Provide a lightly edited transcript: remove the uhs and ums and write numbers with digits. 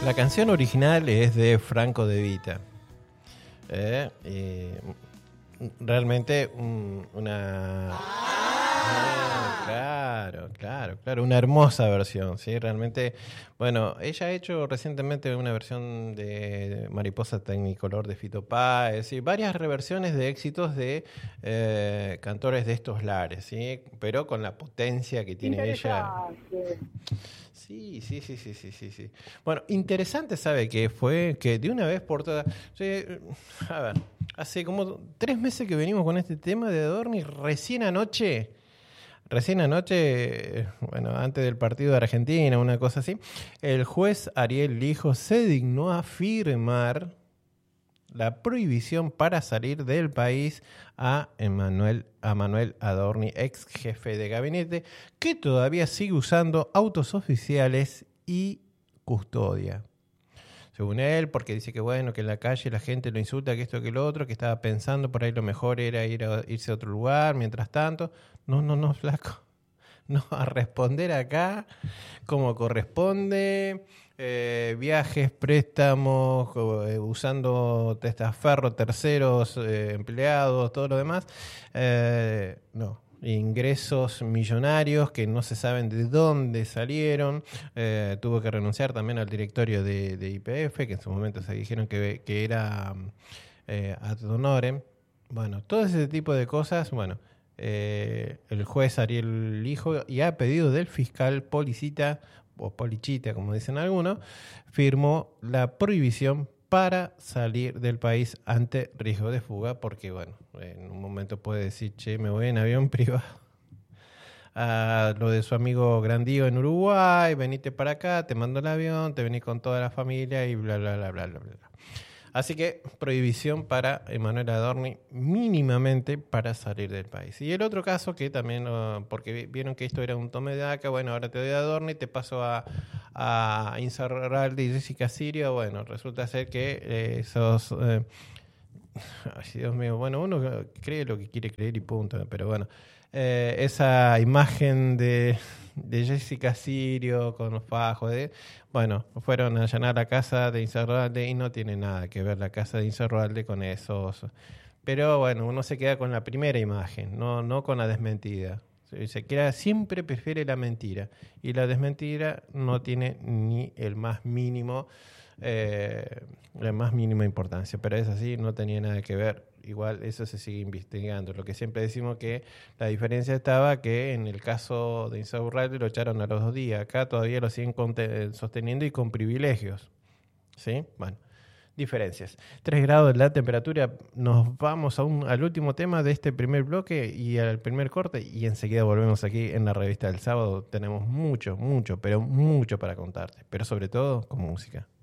La canción original es de Franco De Vita. Realmente una... Claro, una hermosa versión, ¿sí? Realmente, bueno, ella ha hecho recientemente una versión de Mariposa Tecnicolor de Fito Páez, y varias reversiones de éxitos de cantores de estos lares, ¿sí? Pero con la potencia que tiene ella. Sí. Bueno, interesante, ¿sabe qué fue? Que de una vez por todas... A ver, hace como 3 meses que venimos con este tema de Adorni, recién anoche, bueno, antes del partido de Argentina, una cosa así, el juez Ariel Lijo se dignó a firmar la prohibición para salir del país a Manuel Adorni, ex jefe de gabinete, que todavía sigue usando autos oficiales y custodia. Según él, porque dice que bueno, que en la calle la gente lo insulta, que esto, que lo otro, que estaba pensando por ahí lo mejor era irse a otro lugar, mientras tanto. No, flaco. No, a responder acá como corresponde. Viajes, préstamos, usando testaferro, terceros, empleados, todo lo demás. No. Ingresos millonarios que no se saben de dónde salieron. Tuvo que renunciar también al directorio de YPF, que en su momento se dijeron que era ad honorem. Bueno, todo ese tipo de cosas, bueno, el juez Ariel Lijo, y a pedido del fiscal Policita, o Polichita, como dicen algunos, firmó la prohibición para salir del país ante riesgo de fuga, porque bueno, en un momento puede decir, che, me voy en avión privado a lo de su amigo Grandío en Uruguay, venite para acá, te mando el avión, te venís con toda la familia y bla, bla, bla, bla, bla, bla. Así que prohibición para Emanuel Adorni mínimamente para salir del país. Y el otro caso que también, porque vieron que esto era un tome de acá, bueno, ahora te doy a Adorni, te paso a Insaurralde y Jessica Sirio. Bueno, resulta ser que esos... ay, Dios mío, bueno, uno cree lo que quiere creer y punto, pero bueno, esa imagen de Jessica Sirio con los fajos, bueno, fueron a allanar la casa de Insaurralde y no tiene nada que ver la casa de Insaurralde con esos. Pero bueno, uno se queda con la primera imagen, no con la desmentida. Siempre prefiere la mentira, y la desmentida no tiene ni la más mínima importancia, pero es así, no tenía nada que ver. Igual eso se sigue investigando. Lo que siempre decimos que la diferencia estaba que en el caso de Insaurralde lo echaron a los 2 días, acá todavía lo siguen sosteniendo y con privilegios, ¿sí? Bueno, diferencias. 3 grados de la temperatura. Nos vamos al último tema de este primer bloque y al primer corte, y enseguida volvemos aquí en la revista del sábado. Tenemos mucho, pero mucho para contarte, pero sobre todo con música.